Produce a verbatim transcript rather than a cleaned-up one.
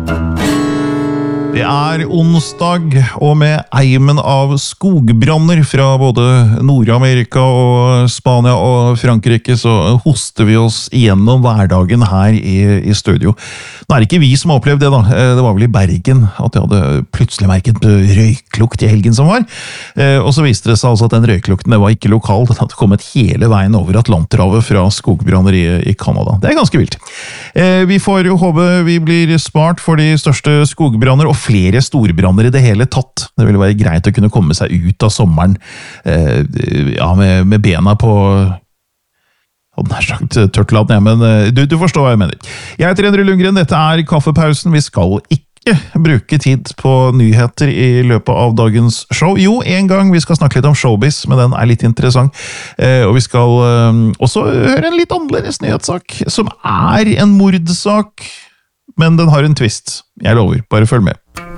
Det er onsdag, og med eimen av skogbranner fra både Nord-Amerika og Spania og Frankrike, så hoster vi oss gjennom hverdagen her i, i studio. Nå er det ikke vi som har opplevd det da, det var vel i Bergen at jeg hadde plutselig merket røyklukt i helgen som var, og så viste det seg altså at den røyklukten det var ikke lokal, den hadde kommet hele veien over Atlanterhavet fra skogbranner i, i Kanada. Det er ganske vilt. Vi får håpe vi blir spart for de største skogbranner, og flere storbranner i det hele tatt. Det ville være greit å kunne komme seg ut av sommeren eh, ja, med, med bena på hadde nær sagt tørt land, ja, men du, du forstår hva jeg mener. Jeg heter Endre Lundgren, dette er Kaffepausen. Vi skal ikke bruke tid på nyheter i løpet av dagens show. Jo, en gang vi skal snakke litt om showbiz, men den er litt interessant. Eh, og vi skal eh, også høre en litt annerledes nyhetssak, som er en mordsak, men den har en twist. Jeg lover, bare følg med.